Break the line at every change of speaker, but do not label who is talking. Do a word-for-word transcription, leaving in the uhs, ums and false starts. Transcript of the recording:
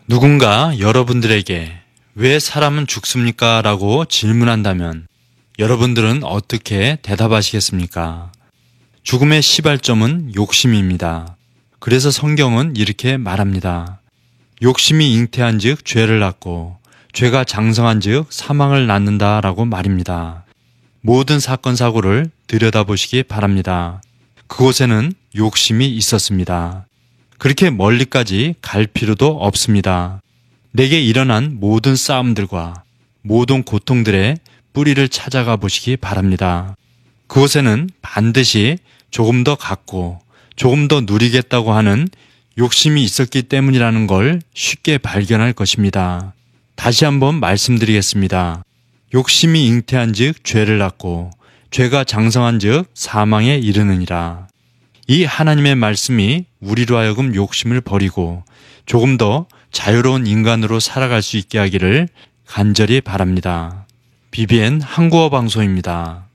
누군가 여러분들에게 왜 사람은 죽습니까? 라고 질문한다면 여러분들은 어떻게 대답하시겠습니까? 죽음의 시발점은 욕심입니다. 그래서 성경은 이렇게 말합니다. 욕심이 잉태한 즉 죄를 낳고 죄가 장성한 즉 사망을 낳는다 라고 말입니다. 모든 사건 사고를 들여다보시기 바랍니다. 그곳에는 욕심이 있었습니다. 그렇게 멀리까지 갈 필요도 없습니다. 내게 일어난 모든 싸움들과 모든 고통들의 뿌리를 찾아가 보시기 바랍니다. 그곳에는 반드시 조금 더 갖고 조금 더 누리겠다고 하는 욕심이 있었기 때문이라는 걸 쉽게 발견할 것입니다. 다시 한번 말씀드리겠습니다. 욕심이 잉태한 즉 죄를 낳고 죄가 장성한 즉 사망에 이르느니라. 이 하나님의 말씀이 우리로 하여금 욕심을 버리고 조금 더 자유로운 인간으로 살아갈 수 있게 하기를 간절히 바랍니다. 비비엔 한국어 방송입니다.